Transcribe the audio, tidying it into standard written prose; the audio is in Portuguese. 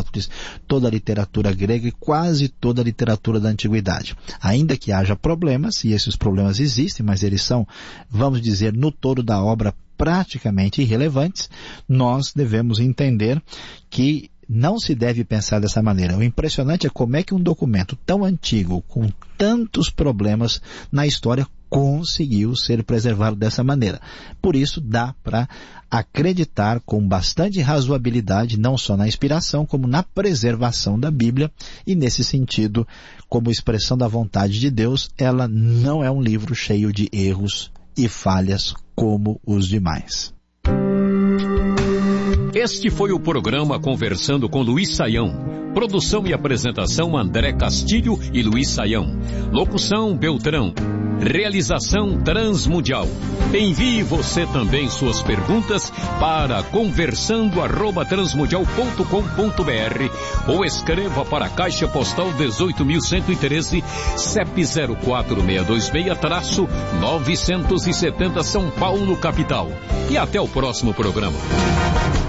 Aristóteles, toda a literatura grega e quase toda a literatura da antiguidade. Ainda que haja problemas, e esses problemas existem, mas eles são, vamos dizer, no todo da obra praticamente irrelevantes, nós devemos entender que não se deve pensar dessa maneira. O impressionante é como é que um documento tão antigo, com tantos problemas na história, conseguiu ser preservado dessa maneira. Por isso, dá para acreditar com bastante razoabilidade, não só na inspiração, como na preservação da Bíblia, e nesse sentido, como expressão da vontade de Deus, ela não é um livro cheio de erros e falhas como os demais. Este foi o programa Conversando com Luiz Saião. Produção e apresentação André Castilho e Luiz Saião. Locução Beltrão. Realização Transmundial. Envie você também suas perguntas para conversando@transmundial.com.br ou escreva para a Caixa Postal 18.113, CEP 04626-970 São Paulo, capital. E até o próximo programa.